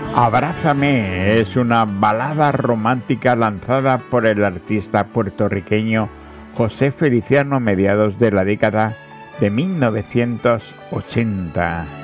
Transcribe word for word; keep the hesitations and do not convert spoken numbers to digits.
Abrázame es una balada romántica lanzada por el artista puertorriqueño José Feliciano a mediados de la década de mil novecientos ochenta.